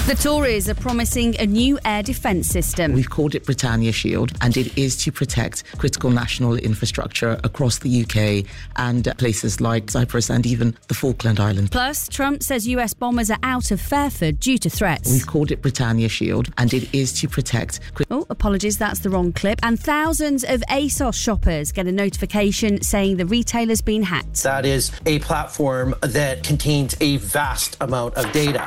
The Tories are promising a new air defence system. We've called it Britannia Shield, and it is to protect critical national infrastructure across the UK and places like Cyprus and even the Falkland Islands. Plus, Trump says US bombers are out of Fairford due to threats. We've called it Britannia Shield, and it is to protect... apologies, that's the wrong clip. And thousands of ASOS shoppers get a notification saying the retailer's been hacked. That is a platform that contains a vast amount of data.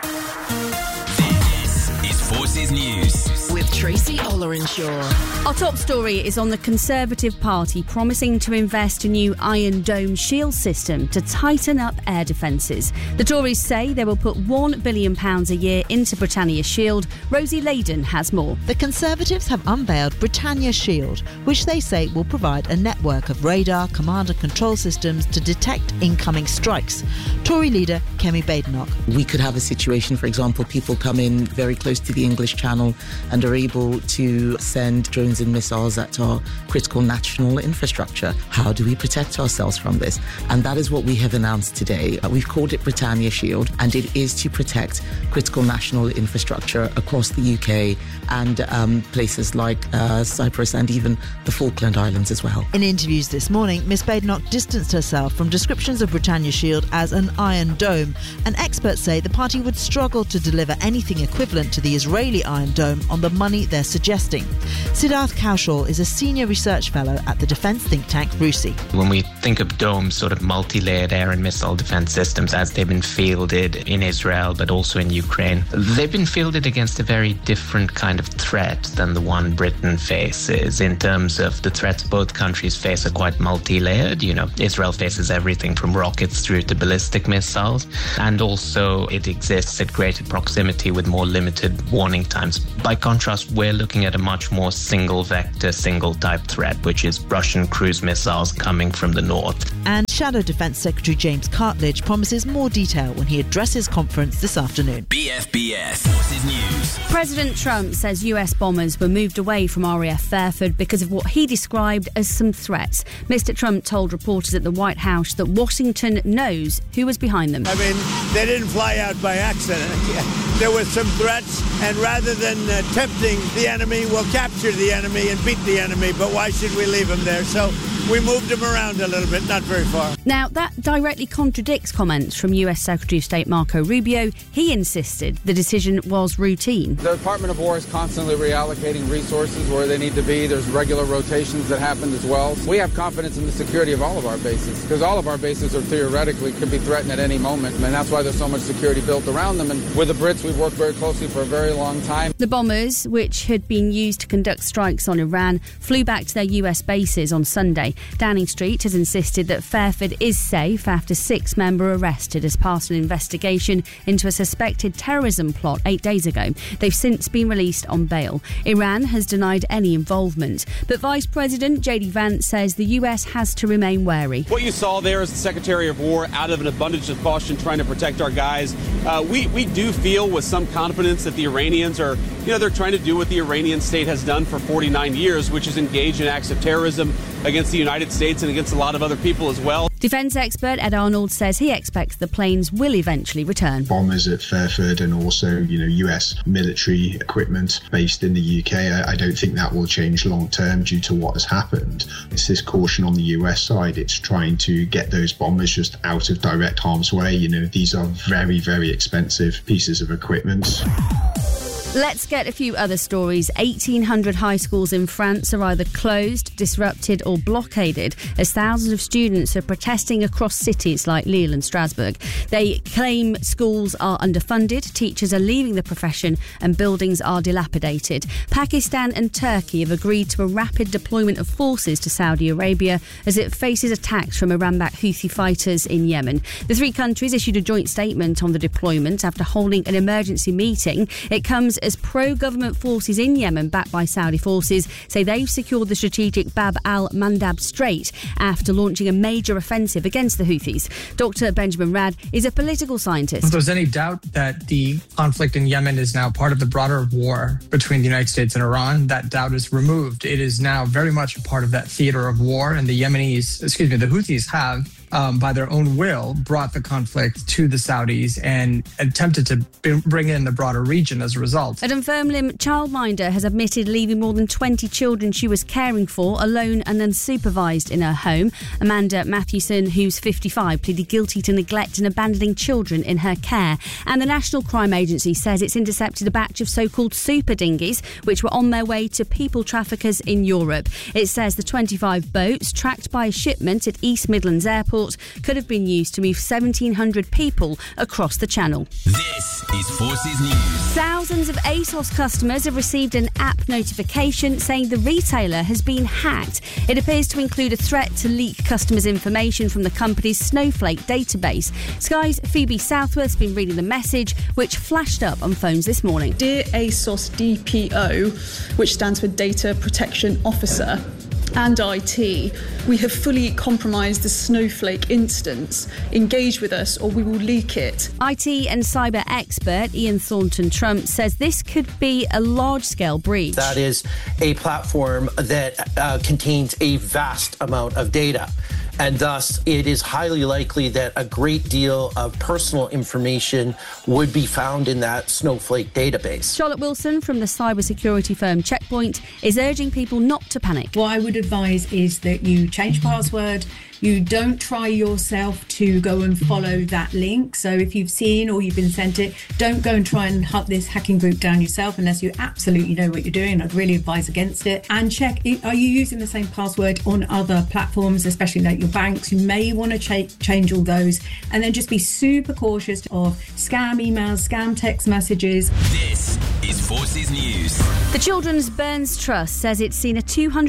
Forces News with Tracy Ollerenshaw. Our top story is on the Conservative Party promising to invest a new Iron Dome shield system to tighten up air defences. The Tories say they will put £1 billion a year into Britannia Shield. Rosie Layden has more. The Conservatives have unveiled Britannia Shield, which they say will provide a network of radar, command and control systems to detect incoming strikes. Tory leader Kemi Badenoch. We could have a situation, for example, people come in very close to the English Channel and are able to send drones and missiles at our critical national infrastructure. How do we protect ourselves from this? And that is what we have announced today. We've called it Britannia Shield, and it is to protect critical national infrastructure across the UK and places like Cyprus and even the Falkland Islands as well. In interviews this morning, Ms Badenoch distanced herself from descriptions of Britannia Shield as an Iron Dome, and experts say the party would struggle to deliver anything equivalent to the Israeli Iron Dome on the money they're suggesting. Siddharth Kaushal is a senior research fellow at the defence think tank RUSI. When we think of domes, sort of multi-layered air and missile defence systems as they've been fielded in Israel but also in Ukraine, they've been fielded against a very different kind of threat than the one Britain faces. In terms of the threats both countries face are quite multi-layered. You know, Israel faces everything from rockets through to ballistic missiles, and also it exists at greater proximity with more limited warning times. By contrast, we're looking at a much more single vector, single type threat, which is Russian cruise missiles coming from the north. And Shadow Defence Secretary James Cartledge promises more detail when he addresses conference this afternoon. BFBS Forces News. President Trump says US bombers were moved away from RAF Fairford because of what he described as some threats. Mr. Trump told reporters at the White House that Washington knows who was behind them. I mean, they didn't fly out by accident. There were some threats, and rather than tempting the enemy, we'll capture the enemy and beat the enemy, but why should we leave them there? So we moved them around a little bit, not very far. Now, that directly contradicts comments from US Secretary of State Marco Rubio. He insisted the decision was routine. The Department of War is constantly reallocating resources where they need to be. There's regular rotations that happen as well. We have confidence in the security of all of our bases, because all of our bases are theoretically could be threatened at any moment, and that's why there's so much security built around them. And with the Brits, we've worked very closely for a very long time. The bombers, which had been used to conduct strikes on Iran, flew back to their US bases on Sunday. Downing Street has insisted that Fairford is safe after 6 men were arrested as part of an investigation into a suspected terrorism plot 8 days ago. They've since been released on bail. Iran has denied any involvement, but Vice President J.D. Vance says the US has to remain wary. What you saw there is the Secretary of War, out of an abundance of caution, trying to protect our guys. We do feel with some confidence that the Iranians are, they're trying to do what the Iranian state has done for 49 years, which is engage in acts of terrorism against the United States and against a lot of other people as well. Defence expert Ed Arnold says he expects the planes will eventually return. Bombers at Fairford and also, US military equipment based in the UK. I don't think that will change long term due to what has happened. It's this caution on the US side. It's trying to get those bombers just out of direct harm's way. These are very, very expensive pieces of equipment. Let's get a few other stories. 1,800 high schools in France are either closed, disrupted or blockaded as thousands of students are protesting across cities like Lille and Strasbourg. They claim schools are underfunded, teachers are leaving the profession and buildings are dilapidated. Pakistan and Turkey have agreed to a rapid deployment of forces to Saudi Arabia as it faces attacks from Iran-backed Houthi fighters in Yemen. The 3 countries issued a joint statement on the deployment after holding an emergency meeting. It comes as pro-government forces in Yemen, backed by Saudi forces, say they've secured the strategic Bab al-Mandab Strait after launching a major offensive against the Houthis. Dr. Benjamin Rad is a political scientist. If there's any doubt that the conflict in Yemen is now part of the broader war between the United States and Iran, that doubt is removed. It is now very much a part of that theater of war, and the Houthis have by their own will, brought the conflict to the Saudis and attempted to bring in the broader region as a result. A Dunfermline childminder has admitted leaving more than 20 children she was caring for alone and unsupervised in her home. Amanda Mathewson, who's 55, pleaded guilty to neglect and abandoning children in her care. And the National Crime Agency says it's intercepted a batch of so-called super dinghies which were on their way to people traffickers in Europe. It says the 25 boats, tracked by a shipment at East Midlands Airport, could have been used to move 1,700 people across the channel. This is Forces News. Thousands of ASOS customers have received an app notification saying the retailer has been hacked. It appears to include a threat to leak customers' information from the company's Snowflake database. Sky's Phoebe Southworth's been reading the message, which flashed up on phones this morning. Dear ASOS DPO, which stands for Data Protection Officer, and IT, we have fully compromised the Snowflake instance. Engage with us or we will leak it. IT and cyber expert Ian Thornton-Trump says this could be a large-scale breach. That is a platform that contains a vast amount of data. And thus, it is highly likely that a great deal of personal information would be found in that Snowflake database. Charlotte Wilson from the cybersecurity firm Checkpoint is urging people not to panic. What I would advise is that you change password. You don't try yourself to go and follow that link. So if you've seen or you've been sent it, don't go and try and hunt this hacking group down yourself unless you absolutely know what you're doing. I'd really advise against it. And check, are you using the same password on other platforms, especially like your banks? You may want to change all those. And then just be super cautious of scam emails, scam text messages. This is Forces News. The Children's Burns Trust says it's seen a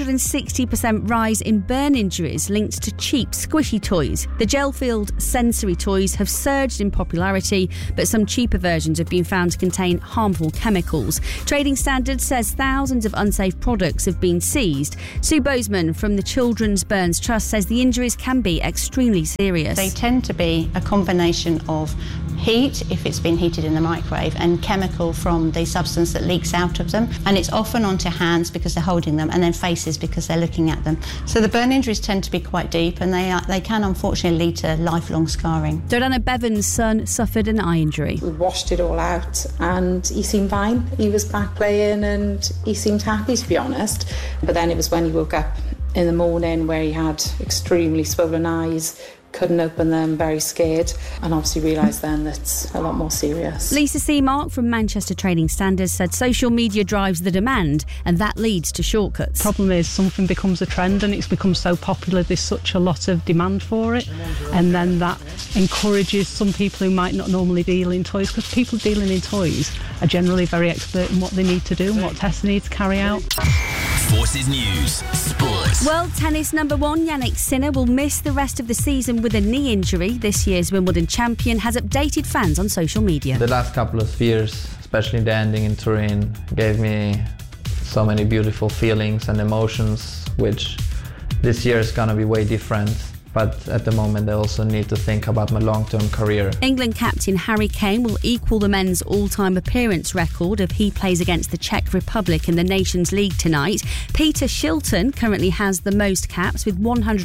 260% rise in burn injuries linked to cheap squishy toys. The gel-filled sensory toys have surged in popularity, but some cheaper versions have been found to contain harmful chemicals. Trading Standards says thousands of unsafe products have been seized. Sue Bozeman from the Children's Burns Trust says the injuries can be extremely serious. They tend to be a combination of heat, if it's been heated in the microwave, and chemical from the substance that leaks out of them. And it's often onto hands because they're holding them, and then faces because they're looking at them. So the burn injuries tend to be quite deep, and they can unfortunately lead to lifelong scarring. Dodana Bevan's son suffered an eye injury. We washed it all out and he seemed fine. He was back playing and he seemed happy, to be honest. But then it was when he woke up in the morning where he had extremely swollen eyes, couldn't open them, very scared, and obviously realised then that it's a lot more serious. Lisa Seamark from Manchester Trading Standards said social media drives the demand and that leads to shortcuts. Problem is something becomes a trend and it's become so popular, there's such a lot of demand for it, and then that encourages some people who might not normally deal in toys, because people dealing in toys are generally very expert in what they need to do and what tests they need to carry out. Forces News Sports. World tennis number one Jannik Sinner will miss the rest of the season with a knee injury. This year's Wimbledon champion has updated fans on social media. The last couple of years, especially the ending in Turin, gave me so many beautiful feelings and emotions, which this year is going to be way different. But at the moment, I also need to think about my long-term career. England captain Harry Kane will equal the men's all-time appearance record if he plays against the Czech Republic in the Nations League tonight. Peter Shilton currently has the most caps with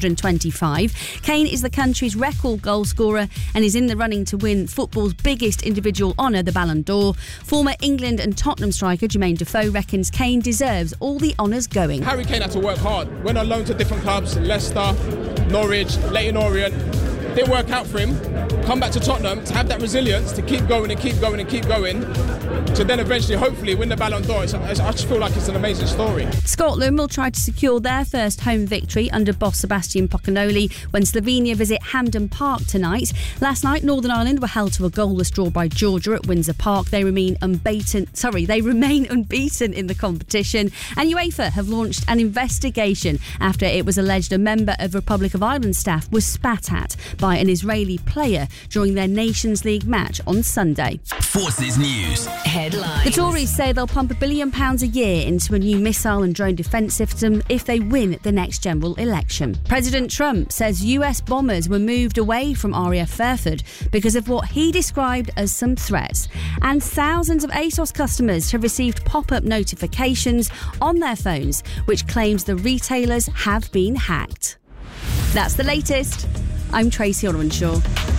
125. Kane is the country's record goal scorer and is in the running to win football's biggest individual honour, the Ballon d'Or. Former England and Tottenham striker Jermaine Defoe reckons Kane deserves all the honours going. Harry Kane had to work hard. Went on loan to different clubs, Leicester, Norwich, Leyton Orient. Didn't work out for him. Come back to Tottenham to have that resilience to keep going and keep going and keep going, to then eventually hopefully win the Ballon d'Or. I just feel like it's an amazing story. Scotland will try to secure their first home victory under boss Sebastian Pocanoli when Slovenia visit Hampden Park tonight. Last night, Northern Ireland were held to a goalless draw by Georgia at Windsor Park. They remain unbeaten in the competition. And UEFA have launched an investigation after it was alleged a member of Republic of Ireland staff was spat at by an Israeli player during their Nations League match on Sunday. Forces News Headlines. The Tories say they'll pump £1 billion a year into a new missile and drone defence system if they win the next general election. President Trump says US bombers were moved away from RAF Fairford because of what he described as some threats. And thousands of ASOS customers have received pop-up notifications on their phones which claims the retailers have been hacked. That's the latest. I'm Tracy Olorenshaw.